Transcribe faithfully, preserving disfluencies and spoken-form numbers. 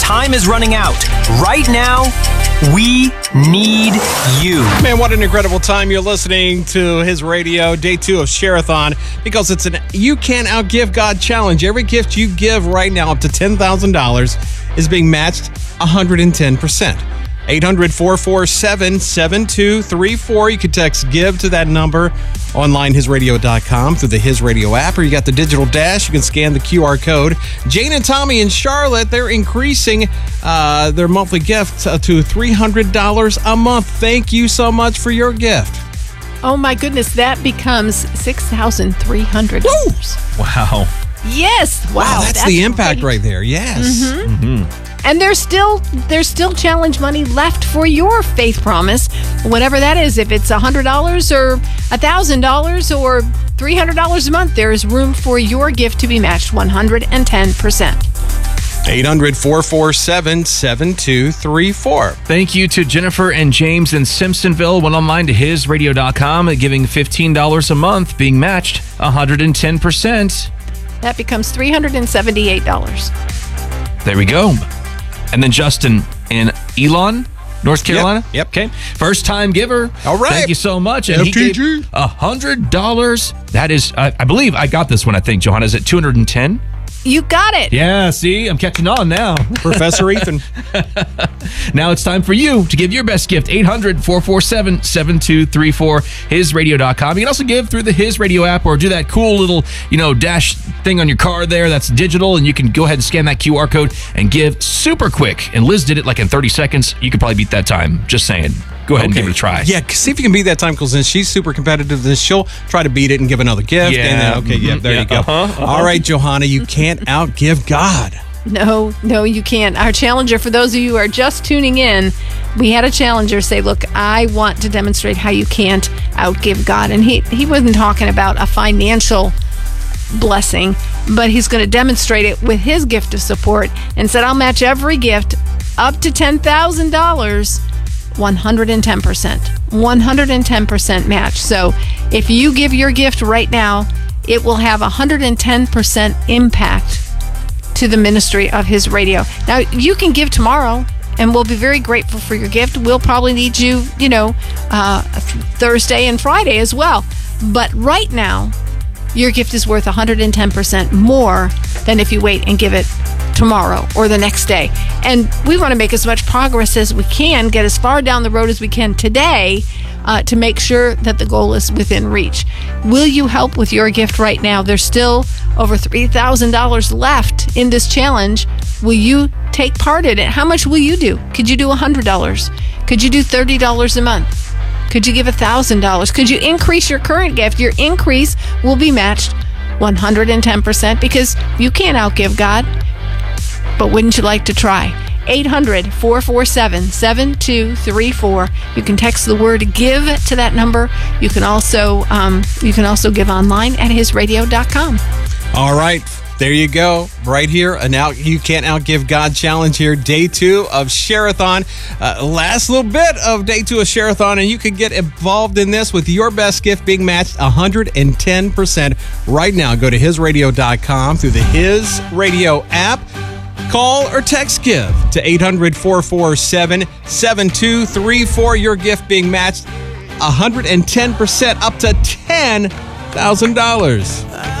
time is running out. Right now, we need you. Man, what an incredible time. You're listening to His Radio, day two of Share-a-thon, because it's an You Can't Outgive God challenge. Every gift you give right now, up to ten thousand dollars, is being matched one hundred ten percent. eight hundred, four four seven, seven two three four. You can text GIVE to that number, online his radio dot com, through the His Radio app, or you got the digital dash. You can scan the Q R code. Jane and Tommy in Charlotte, they're increasing uh, their monthly gift to three hundred dollars a month. Thank you so much for your gift. Oh my goodness, that becomes six thousand three hundred dollars. Wow. Yes. Wow. Wow, that's, that's the impact great. right there. Yes. Mm-hmm. Mm-hmm. And there's still there's still challenge money left for your faith promise, whatever that is. If it's one hundred dollars or one thousand dollars or three hundred dollars a month, there is room for your gift to be matched one hundred ten percent. eight hundred, four four seven, seven two three four. Thank you to Jennifer and James in Simpsonville. Went online to his radio dot com, giving fifteen dollars a month, being matched one hundred ten percent. That becomes three hundred seventy-eight dollars. There we go. And then Justin in Elon, North Carolina. Yep. yep. Okay. First time giver. All right. Thank you so much. And F T G. He gave one hundred dollars. That is, uh, I believe I got this one, I think, Johanna. Is it two hundred ten? You got it. Yeah, see, I'm catching on now. Professor Ethan. Now it's time for you to give your best gift. eight hundred, four four seven, seven two three four, his radio dot com. You can also give through the His Radio app, or do that cool little, you know, dash thing on your car there that's digital, and you can go ahead and scan that Q R code and give super quick. And Liz did it like in thirty seconds. You could probably beat that time. Just saying. Go ahead okay. and give it a try. Yeah, see if you can beat that time, because then she's super competitive. Then she'll try to beat it and give another gift. Yeah. And then, okay, yeah, there yeah. you go. Uh-huh, uh-huh. All right, Johanna, you can't outgive God. No, no, you can't. Our challenger, for those of you who are just tuning in, we had a challenger say, look, I want to demonstrate how you can't outgive God. And he, he wasn't talking about a financial blessing, but he's going to demonstrate it with his gift of support, and said, I'll match every gift up to ten thousand dollars. one hundred ten percent. one hundred ten percent match. So if you give your gift right now, it will have one hundred ten percent impact to the ministry of His Radio. Now, you can give tomorrow, and we'll be very grateful for your gift. We'll probably need you, you know, uh, Thursday and Friday as well. But right now, your gift is worth one hundred ten percent more than if you wait and give it tomorrow or the next day. And we want to make as much progress as we can, get as far down the road as we can today, uh, to make sure that the goal is within reach. Will you help with your gift right now? There's still over three thousand dollars left in this challenge. Will you take part in it? How much will you do? Could you do one hundred dollars? Could you do thirty dollars a month? Could you give one thousand dollars? Could you increase your current gift? Your increase will be matched one hundred ten percent, because you can't outgive God. But wouldn't you like to try? eight hundred, four four seven, seven two three four. You can text the word GIVE to that number. You can also um, you can also give online at his radio dot com. All right. There you go. Right here, an out, You Can't Outgive God challenge here. Day two of Share-a-thon. Uh, last little bit of day two of Share-a-thon, and you can get involved in this with your best gift being matched one hundred ten percent right now. Go to his radio dot com through the His Radio app. Call or text GIVE to eight hundred, four four seven, seven two three four. Your gift being matched one hundred ten percent up to ten thousand dollars.